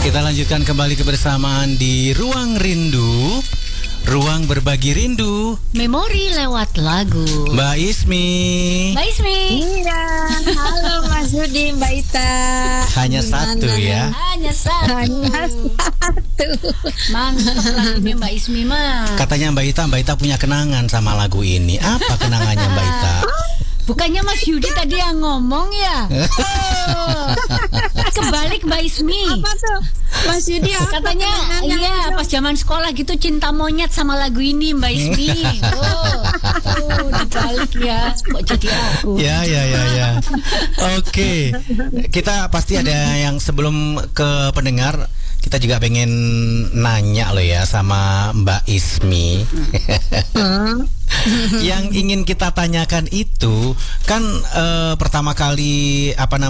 Kita lanjutkan kembali kebersamaan di Ruang Rindu, ruang berbagi rindu, memori lewat lagu. Mbak Ismi. Mbak Ismi. Iya, halo Mas Yudi, Mbak Ita. Hanya satu ya. Hanya satu. Mantap lagunya Mbak Ismi mah. Katanya Mbak Ita punya kenangan sama lagu ini. Apa kenangannya Mbak Ita? Bukannya Mas Yudi tadi yang ngomong ya? Oh. Kebalik Mbak Ismi. Apa tuh? Mas Yudi katanya iya pas zaman sekolah gitu cinta monyet sama lagu ini Mbak Ismi. Dibalik ya. Kok jadi aku? Ya. Oke. Kita pasti ada yang sebelum ke pendengar, kita juga pengen nanya loh ya sama Mbak Ismi. Yang ingin kita tanyakan itu kan pertama kali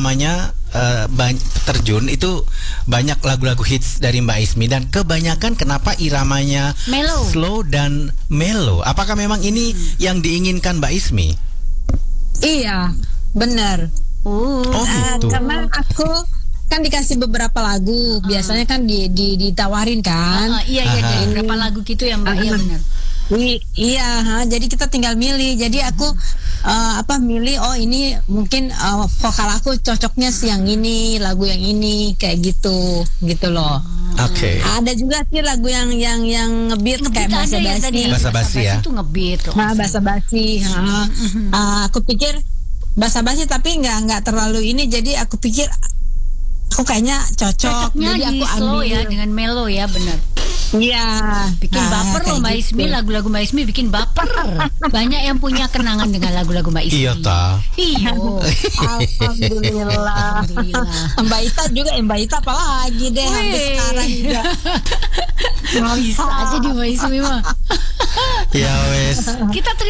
terjun itu banyak lagu-lagu hits dari Mbak Ismi, dan kebanyakan kenapa iramanya mellow, slow dan mellow. Apakah memang ini yang diinginkan Mbak Ismi? Iya, benar. Gitu. Karena aku kan dikasih beberapa lagu, biasanya kan ditawarin kan. Iya, beberapa lagu gitu ya Mbak. Iya benar. Jadi kita tinggal milih. Jadi aku milih, oh ini mungkin vokal aku cocoknya yang ini, lagu yang ini, kayak gitu loh. Oke. Ada juga sih lagu yang ngebeat kayak bahasa basi. Bahasa basi ya. Itu ngebeat. Bahasa basi. Aku pikir bahasa basi tapi nggak terlalu ini. Jadi aku pikir aku kayaknya cocok. Cocoknya jadi di aku slow ambil ya dengan mellow ya, benar. Iya. Bikin baper loh Mbak Ismi, lagu-lagu Mbak Ismi bikin baper. Banyak yang punya kenangan dengan lagu-lagu Mbak Ismi. Iya ta. Iya. Alhamdulillah. Mbak Ita juga, Mbak Ita apalagi deh sampai sekarang juga. Bisa aja di Mbak Ismi mah. Ya wes. Kita